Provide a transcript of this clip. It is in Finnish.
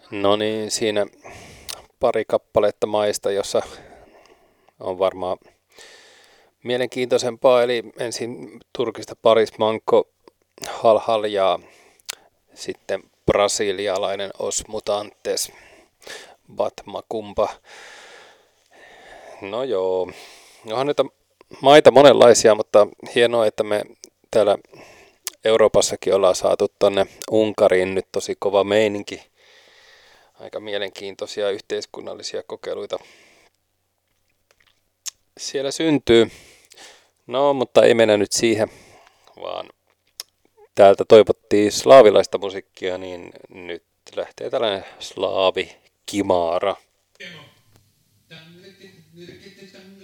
No niin, siinä pari kappaletta maista, jossa on varmaan mielenkiintoisempaa. Eli ensin Turkista Paris Manko Hal Hal ja sitten brasilialainen Os Mutantes Batma Kumpa. No joo, onhan nyt maita monenlaisia, mutta hienoa, että me täällä Euroopassakin ollaan saatu tonne Unkariin nyt tosi kova meininki. Aika mielenkiintoisia yhteiskunnallisia kokeiluita siellä syntyy. No, mutta ei mennä nyt siihen, vaan täältä toivottiin slaavilaista musiikkia, niin nyt lähtee tällainen slaavi Kimara.